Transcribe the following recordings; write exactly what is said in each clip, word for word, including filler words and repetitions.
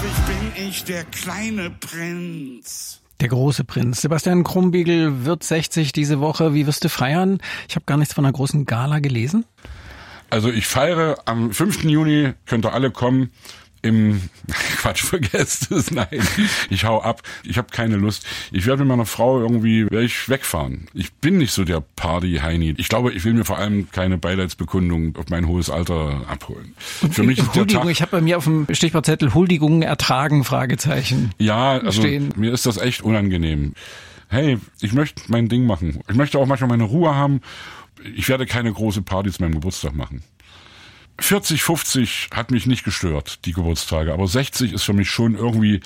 bin ich der kleine Prinz. Der große Prinz. Sebastian Krumbiegel wird sechzig diese Woche. Wie wirst du feiern? Ich habe gar nichts von einer großen Gala gelesen. Also ich feiere am fünften Juni, könnt ihr alle kommen, im, Quatsch, vergesst es, nein, ich hau ab, ich habe keine Lust. Ich werde mit meiner Frau irgendwie, werde ich wegfahren. Ich bin nicht so der Party-Heini. Ich glaube, ich will mir vor allem keine Beileidsbekundung auf mein hohes Alter abholen. Und für mich ist der Huldigung, Tag, ich habe bei mir auf dem Stichwortzettel Huldigungen ertragen, Fragezeichen. Ja, also stehen. Mir ist das echt unangenehm. Hey, ich möchte mein Ding machen. Ich möchte auch manchmal meine Ruhe haben. Ich werde keine große Party zu meinem Geburtstag machen. vierzig, fünfzig hat mich nicht gestört, die Geburtstage, aber sechzig ist für mich schon irgendwie,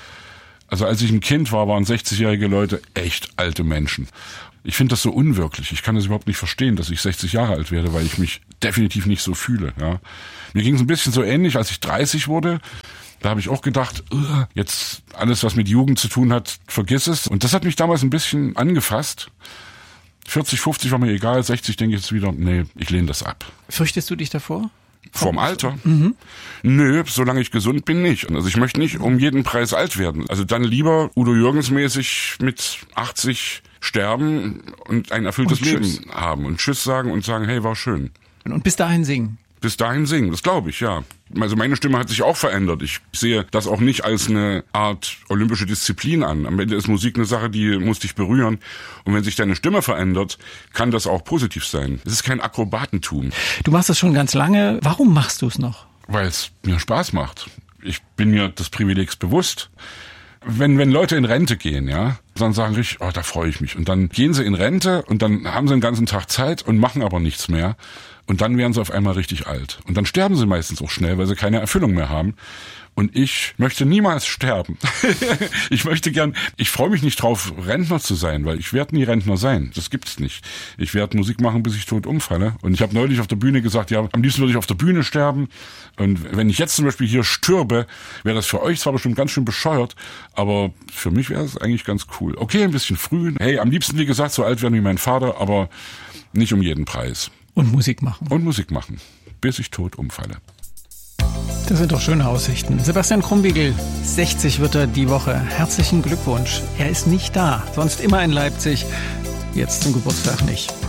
also als ich ein Kind war, waren sechzigjährige Leute echt alte Menschen. Ich finde das so unwirklich. Ich kann das überhaupt nicht verstehen, dass ich sechzig Jahre alt werde, weil ich mich definitiv nicht so fühle. Ja. Mir ging es ein bisschen so ähnlich, als ich dreißig wurde. Da habe ich auch gedacht, jetzt alles, was mit Jugend zu tun hat, vergiss es. Und das hat mich damals ein bisschen angefasst. vierzig, fünfzig war mir egal, sechzig denke ich jetzt wieder, nee, ich lehne das ab. Fürchtest du dich davor? Vorm Alter? Mhm. Nö, solange ich gesund bin, nicht. Also ich möchte nicht um jeden Preis alt werden. Also dann lieber Udo Jürgens mäßig mit achtzig sterben und ein erfülltes und Leben haben und Tschüss sagen und sagen, hey, war schön. Und bis dahin singen? Bis dahin singen, das glaube ich, ja. Also meine Stimme hat sich auch verändert. Ich sehe das auch nicht als eine Art olympische Disziplin an. Am Ende ist Musik eine Sache, die muss dich berühren. Und wenn sich deine Stimme verändert, kann das auch positiv sein. Es ist kein Akrobatentum. Du machst das schon ganz lange. Warum machst du es noch? Weil es mir Spaß macht. Ich bin mir des Privilegs bewusst. Wenn, wenn Leute in Rente gehen, ja, dann sagen ich, oh, da freue ich mich. Und dann gehen sie in Rente und dann haben sie den ganzen Tag Zeit und machen aber nichts mehr. Und dann werden sie auf einmal richtig alt. Und dann sterben sie meistens auch schnell, weil sie keine Erfüllung mehr haben. Und ich möchte niemals sterben. Ich möchte gern, ich freue mich nicht drauf, Rentner zu sein, weil ich werde nie Rentner sein. Das gibt's nicht. Ich werde Musik machen, bis ich tot umfalle. Und ich habe neulich auf der Bühne gesagt, ja, am liebsten würde ich auf der Bühne sterben. Und wenn ich jetzt zum Beispiel hier stürbe, wäre das für euch zwar bestimmt ganz schön bescheuert, aber für mich wäre es eigentlich ganz cool. Okay, ein bisschen früh. Hey, am liebsten, wie gesagt, so alt werden wie mein Vater, aber nicht um jeden Preis. Und Musik machen. Und Musik machen, bis ich tot umfalle. Das sind doch schöne Aussichten. Sebastian Krumbiegel, sechzig wird er die Woche. Herzlichen Glückwunsch. Er ist nicht da, sonst immer in Leipzig. Jetzt zum Geburtstag nicht.